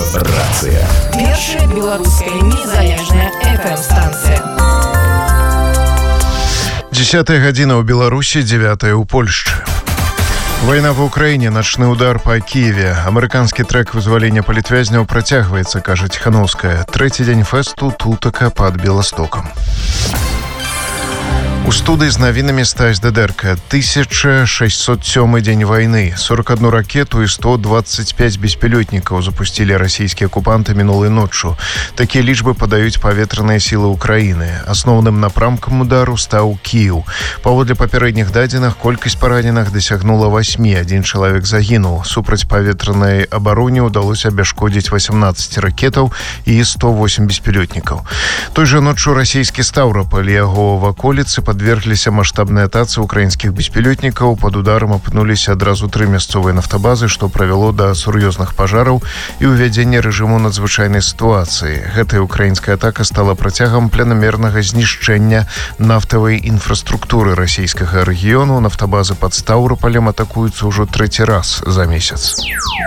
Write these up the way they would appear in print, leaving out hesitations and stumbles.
Рацыя. Першая беларуская незалежная FM-станція. 10 гадзіна ў Беларусі, 9 ў Польшчы. Война в Украине, ночный удар по Киеве. Американский трек вызволения политвязняў працягваецца, кажа Тихановская. Трэці дзень фэсту тутака пад Беластокам. У студыі з навінамі Стась Дедерка. 1607 дзень войны. 41 ракету і 125 беспілётнікаў запусцілі расійскія акупанты мінулай ноччу. Такія лічбы падаюць паветраныя сілы Украіны. Асноўным напрамкам удару стаў Кіеў. Паводле папярэдніх дадзеных, колькасць параненых дасягнула 8. Адзін чалавек загінуў. Супраць паветранай абароне ўдалося абяшкодзіць 18 ракетаў і 108 беспілётнікаў. Той жа ноччу расійскі Стаўропаль і яго ваколіцы подвергліся маштабнай атацы украінскіх беспілётнікаў. Пад ударам апынуліся адразу 3 мясцовыя нафтабазы, што правяло да сур'ёзных пажараў і ўвядзення рэжыму надзвычайнай сітуацыі. Гэтая украінская атака стала працягам планамернага знішчэння нафтавай інфраструктуры расійскага рэгіёну. Нафтабазы пад Стаўропалем атакуюцца ўжо 3 раз за месяц.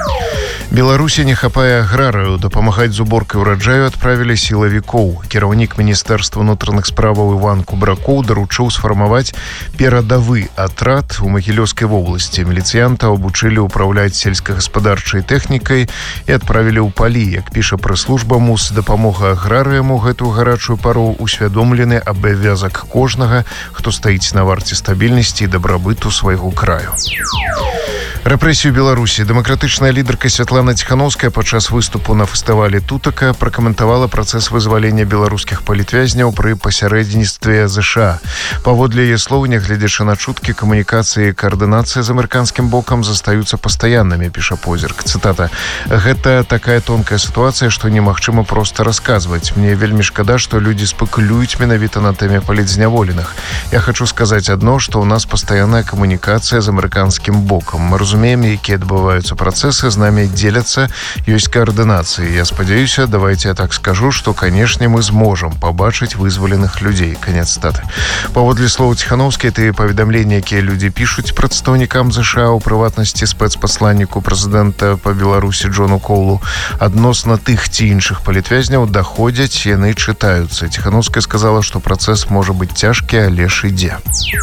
Беларусі не хапае аграрыяў. Дапамагаць з уборкай ураджаю адправілі сілавікоў. Кіраўнік міністэрства ўнутраных справаў Іван Кубракоў даручыў сфармаваць перадавы атрад у Магілёўскай вобласці. Міліцыянтаў абучылі ўпраўляць сельскагаспадарчай тэхнікай і адправілі ў палі. Як піша прэс-служба МУС, дапамога аграрыям у гэтую гарачую пару усвядомлены абавязак кожнага, хто стаіць на варце стабільнасці і дабрабыту свайго краю. Рэпрэсію Беларусі. Дэмакратычная лідарка Святлана Тихановская падчас выступу на фестывалі «Тутака» пракаментавала працэс вызвалення беларускіх палітвязняў пры пасярэдніцтве ЗША. Паводле яе слоў, нягледзячы на чуткі, камунікацыі і каардынацыя з амерыканскім бокам застаюцца пастаяннымі, піша Позірк. Цытата. «Гэта такая тонкая сітуацыя, што немагчыма проста расказваць. Мне вельмі шкада, што людзі спекулююць менавіта на тэме палітзняволеных. Я хачу сказаць адно, што ў нас пастаянная камунікацыя з амерыканскім бокам. Мы разумеем, якія адбываюцца працэсы, з намі дзеляцца, ёсць каардынацыі. Я спадзяюся, давайте я так скажу, што, канешне, мы зможам пабачыць вызваленых людзей». Канец цытаты. Паводле слоў Тихановскай, тыя паведамленні, якія людзі пішуць прадстаўнікам ЗША, у прыватнасці спецпасланніку прэзідэнта па Беларусі Джону Коулу, адносна тых ці іншых палітвязняў даходзяць, яны чытаюцца. Тихановская сказала, што працэс можа быць цяжкі, але ж ідзе.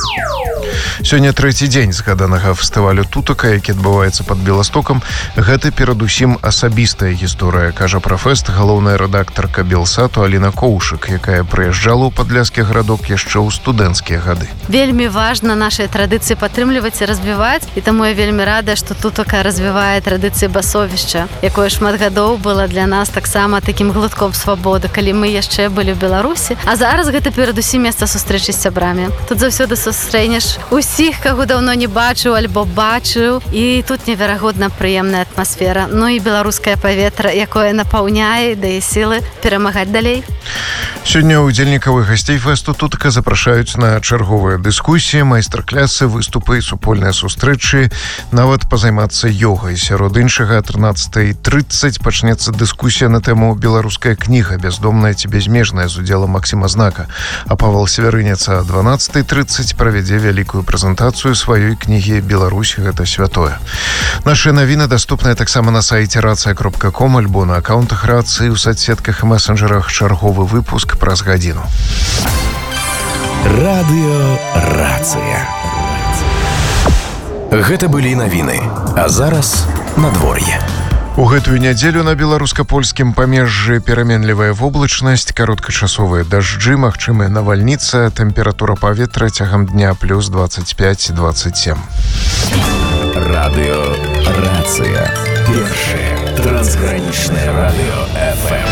Сёння трэці дзень згаданага фестывалю «Тутака», які адбываецца пад Беластокам. Гэта перадусім асабістая гісторыя, кажа пра фэст галоўная рэдактарка «Белсату» Аліна Коўшык, якая прыязджала ў падляскі гарадок яшчэ ў студэнцкія гады. Вельмі важна нашыя традыцыі падтрымліваць і развіваць, і таму я вельмі рада, што «Тутака» развівае традыцыі басовішча, якое шмат гадоў было для нас таксама такім глытком свабоды, калі мы яшчэ былі ў Беларусі. А зараз гэта перадусім месца сустрэчы з сябрамі. Тут заўсёды сустрэнеш усіх, каго даўно не бачыў альбо бачыў, і тут неверагодна прыемная атмасфера. Ну і беларускае паветра, якое напаўняе, дае сілы перамагаць далей. Сёння ўдзельнікаў і гасцей фэсту «Тутака» запрашаюць на чарговыя дыскусіі, майстар-клясы, выступы і супольныя сустрэчы, нават пазаймацца ёгай. Сярод іншага, 13:30 пачнецца дыскусія на тэму «Беларуская кніга. Бяздомная ці бязмежная» з удзелам Максіма Знака. А Павал Севярынец о 12:30 правядзе вялікую прэзентацыю сваёй кнігі «Беларусь – гэта святое». Нашы навіны даступныя таксама на сайце racja.com альбо на аккаунтах Рацыі, у соцсетках і месенджерах. Чарговы выпуск праз гадзіну. Радыё Рацыя. Гэта былі навіны. А зараз надвор'е. У гэтую нядзелю на беларуска-польскім памежжы пераменлівая воблачнасць, кароткачасовыя дажджы, магчымая навальніца, тэмпература паветра цягам дня плюс 25-27. Радыё Рацыя. Першае трансгранічнае радыё FM.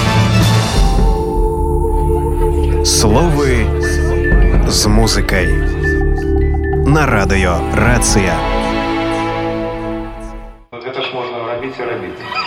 Словы з музыкай на радыё Рацыя. Гэта ж можна рабіць і рабіць.